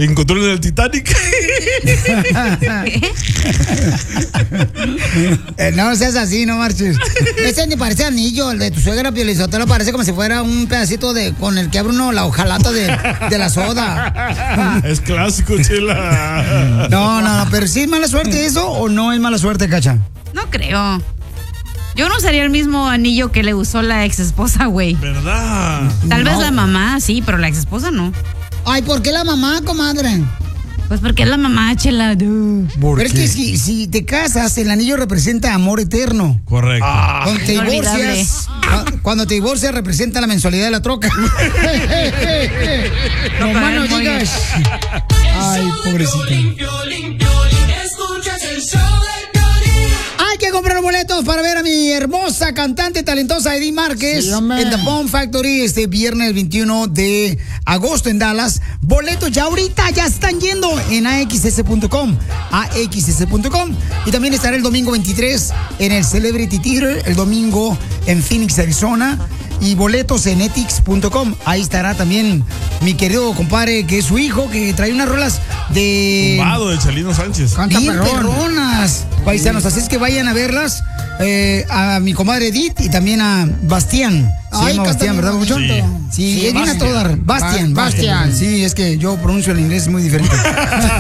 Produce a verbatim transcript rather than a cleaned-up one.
encontró en el Titanic. eh, no seas así, no marches. Ese ni parece anillo, el de tu suegra Piolizotelo parece como si fuera un pedacito de con el que abre uno la hojalata de, de la soda. Es clásico, Chela. No, no, no, pero ¿sí es mala suerte eso o no es mala suerte, Cacha? No creo. Yo no usaría el mismo anillo que le usó la ex esposa, güey. ¿Verdad? Tal No. vez la mamá, sí, pero la ex esposa no. Ay, ¿por qué la mamá, comadre? Pues porque es la mamá, Chela. duh. Pero es que si, si te casas, el anillo representa amor eterno. Correcto. Cuando te inolvidable. divorcias, cu- cuando te divorcias representa la mensualidad de la troca. No más no digas. Ay, pobrecita. Hay que comprar boletos para ver a mi hermosa cantante talentosa Edith Márquez Sí, hombre. en The Bomb Factory este viernes veintiuno de agosto en Dallas. Boletos ya ahorita ya están yendo en A X S punto com, A X S punto com. Y también estará el domingo veintitrés en el Celebrity Theater, el domingo en Phoenix, Arizona. Y boletos en etix punto com. Ahí estará también mi querido compadre, que es su hijo, que trae unas rolas de... Tumbado de Chalino Sánchez. Canta Bien perrón. perronas, paisanos. Así es que vayan a verlas. eh, a mi comadre Edith y también a Bastián. Se Ay, llama canta Bastián, ¿verdad, muy Mucho? bonito. Sí, Sí, es bien a Bastián. todo dar. Bastián, Ba- Bastián. Bastián. Sí, es que yo pronuncio el inglés muy diferente.